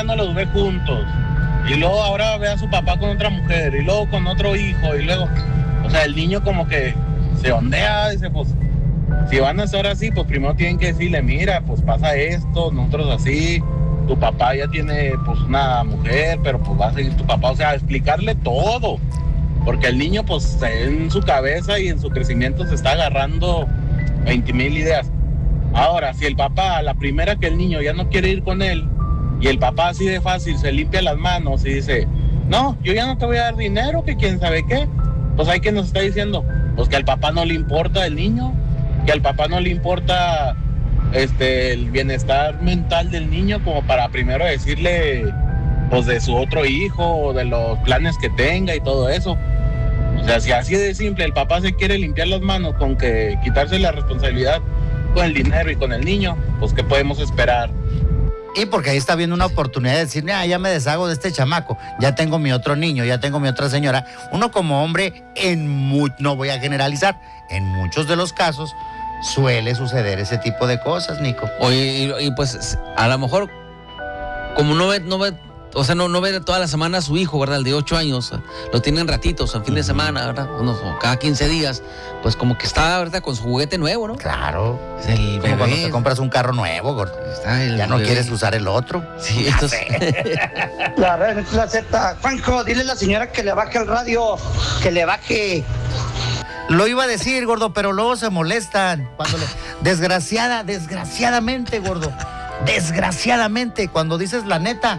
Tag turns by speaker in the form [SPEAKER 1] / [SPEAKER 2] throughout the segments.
[SPEAKER 1] ya no los ve juntos. Y luego ahora ve a su papá con otra mujer, y luego con otro hijo, y luego... O sea, el niño como que se ondea, dice, pues, si van a estar así, pues primero tienen que decirle, mira, pues pasa esto, nosotros así, tu papá ya tiene, pues, una mujer, pero pues va a seguir tu papá. O sea, explicarle todo. Porque el niño, pues, en su cabeza y en su crecimiento se está agarrando 20,000 ideas. Ahora, si el papá, a la primera que el niño ya no quiere ir con él, y el papá así de fácil se limpia las manos y dice, no, yo ya no te voy a dar dinero, que quién sabe qué, pues ahí que nos está diciendo, pues que al papá no le importa el niño, que al papá no le importa el bienestar mental del niño, como para primero decirle, pues de su otro hijo, de los planes que tenga y todo eso. O sea, si así de simple el papá se quiere limpiar las manos con que quitarse la responsabilidad con el dinero y con el niño, pues ¿qué podemos esperar?
[SPEAKER 2] Y porque ahí está viendo una oportunidad de decir, ya me deshago de este chamaco, ya tengo mi otro niño, ya tengo mi otra señora. Uno como hombre, no voy a generalizar, en muchos de los casos suele suceder ese tipo de cosas, Nico.
[SPEAKER 3] Oye, y pues a lo mejor, como no ve, o sea, no ve toda la semana a su hijo, ¿verdad? El de 8 años, lo tienen ratitos, a fin de semana, ¿verdad? Cada 15 días, pues como que está, ¿verdad? Con su juguete nuevo, ¿no?
[SPEAKER 2] Claro.
[SPEAKER 3] Es el bebé.
[SPEAKER 2] Como cuando te compras un carro nuevo, gordo. Ya no quieres usar el otro.
[SPEAKER 3] Sí, esto es...
[SPEAKER 4] La red es la Z. Juanjo, dile a la señora que le baje el radio, que le baje.
[SPEAKER 2] Lo iba a decir, gordo, pero luego se molestan. Desgraciadamente, gordo. Desgraciadamente, cuando dices la neta,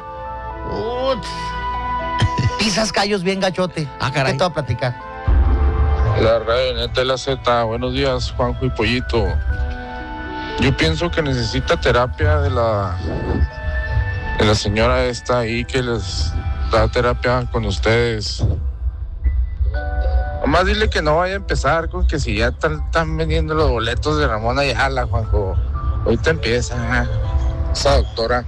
[SPEAKER 2] pisas callos bien gachote.
[SPEAKER 3] Caray.
[SPEAKER 2] ¿Qué te voy a platicar?
[SPEAKER 5] La radio neta de la Z. Buenos días, Juanjo y Pollito. Yo pienso que necesita terapia de la señora esta ahí que les da terapia con ustedes. Nomás dile que no vaya a empezar con que si ya están vendiendo los boletos de Ramón Ayala, Juanjo. Ahorita empieza esa doctora.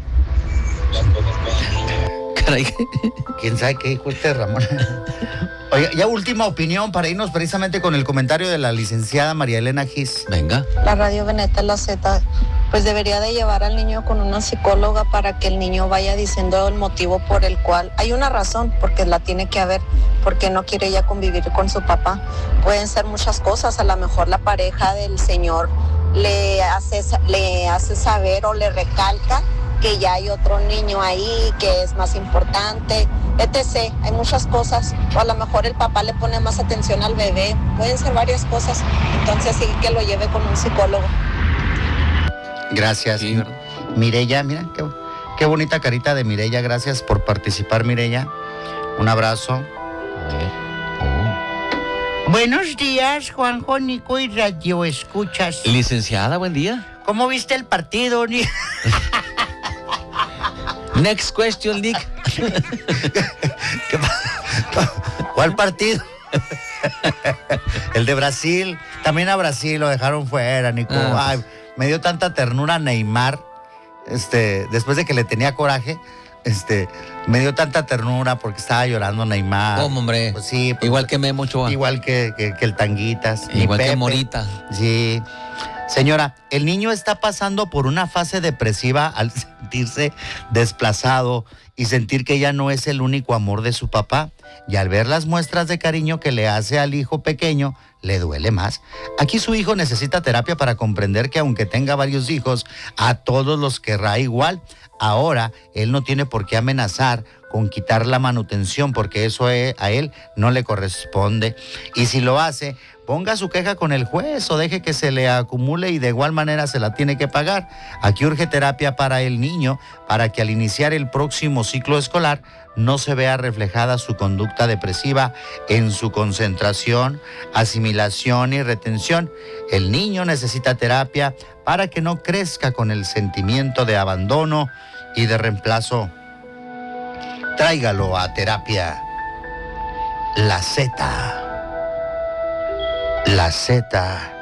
[SPEAKER 3] Caray.
[SPEAKER 2] ¿Quién sabe qué dijo este Ramón? Oye, ya última opinión para irnos precisamente con el comentario de la licenciada María Elena Gis.
[SPEAKER 3] Venga.
[SPEAKER 6] La radio Veneta La Z, pues debería de llevar al niño con una psicóloga para que el niño vaya diciendo el motivo por el cual, hay una razón, porque la tiene que haber, porque no quiere ella convivir con su papá. Pueden ser muchas cosas, a lo mejor la pareja del señor le hace saber o le recalca que ya hay otro niño ahí, que es más importante, etc. Hay muchas cosas, o a lo mejor el papá le pone más atención al bebé, pueden ser varias cosas, entonces sí que lo lleve con un psicólogo.
[SPEAKER 2] Gracias.
[SPEAKER 3] Sí, ¿verdad?
[SPEAKER 2] Mireya, mira, qué bonita carita de Mireya, gracias por participar, Mireya. Un abrazo.
[SPEAKER 3] A ver.
[SPEAKER 2] Buenos días, Juanjo, Nico y Radio Escuchas.
[SPEAKER 3] Licenciada, buen día.
[SPEAKER 2] ¿Cómo viste el partido?
[SPEAKER 3] Next question, Nick.
[SPEAKER 2] ¿Cuál partido? El de Brasil. También a Brasil lo dejaron fuera, Nico. Ay, me dio tanta ternura Neymar. Después de que le tenía coraje, me dio tanta ternura porque estaba llorando Neymar.
[SPEAKER 3] ¿Cómo, hombre?
[SPEAKER 2] Pues sí. Pues,
[SPEAKER 3] igual que Memo Ochoa.
[SPEAKER 2] Igual que el Tanguitas.
[SPEAKER 3] Igual
[SPEAKER 2] Pepe.
[SPEAKER 3] que Morita.
[SPEAKER 2] Sí. Señora, el niño está pasando por una fase depresiva al sentirse desplazado y sentir que ya no es el único amor de su papá. Y al ver las muestras de cariño que le hace al hijo pequeño, le duele más. Aquí su hijo necesita terapia para comprender que aunque tenga varios hijos, a todos los querrá igual. Ahora, él no tiene por qué amenazar con quitar la manutención porque eso a él no le corresponde. Y si lo hace, ponga su queja con el juez o deje que se le acumule y de igual manera se la tiene que pagar. Aquí urge terapia para el niño para que al iniciar el próximo ciclo escolar no se vea reflejada su conducta depresiva en su concentración, asimilación y retención. El niño necesita terapia para que no crezca con el sentimiento de abandono y de reemplazo. Tráigalo a terapia. La Z. La Z